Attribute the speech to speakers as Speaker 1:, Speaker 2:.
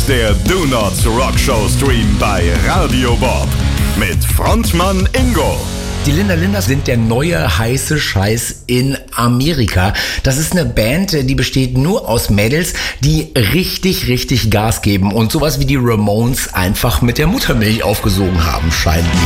Speaker 1: ist der Do Not Rock Show Stream bei Radio Bob mit Frontmann Ingo.
Speaker 2: Die Linda Linders sind der neue heiße Scheiß in Amerika. Das ist eine Band, die besteht nur aus Mädels, die richtig Gas geben und sowas wie die Ramones einfach mit der Muttermilch aufgesogen haben, scheinen die.